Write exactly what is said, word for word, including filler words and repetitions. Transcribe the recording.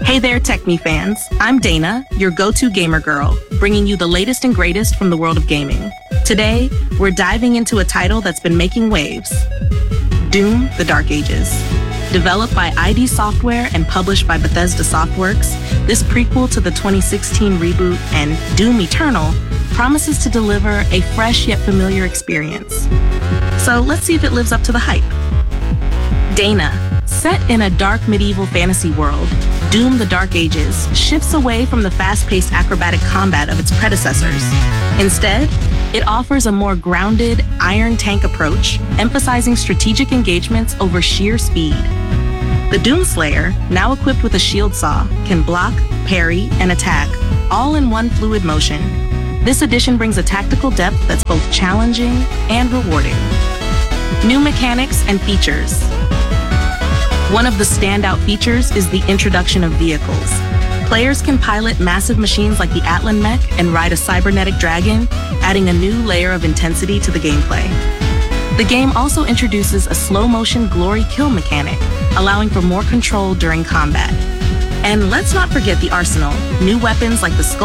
Hey there, TechMe fans. I'm Dana, your go-to gamer girl, bringing you the latest and greatest from the world of gaming. Today, we're diving into a title that's been making waves. Doom: The Dark Ages. Developed by I D Software and published by Bethesda Softworks, this prequel to the twenty sixteen reboot and Doom Eternal promises to deliver a fresh yet familiar experience. So let's see if it lives up to the hype. Dana, set in a dark medieval fantasy world, Doom: The Dark Ages shifts away from the fast-paced acrobatic combat of its predecessors. Instead, it offers a more grounded, iron tank approach, emphasizing strategic engagements over sheer speed. The Doomslayer, now equipped with a shield saw, can block, parry, and attack, all in one fluid motion. This addition brings a tactical depth that's both challenging and rewarding. New mechanics and features. One of the standout features is the introduction of vehicles. Players can pilot massive machines like the Atlan mech and ride a cybernetic dragon, adding a new layer of intensity to the gameplay. The game also introduces a slow-motion glory kill mechanic, allowing for more control during combat. And let's not forget the arsenal. New weapons like the Skull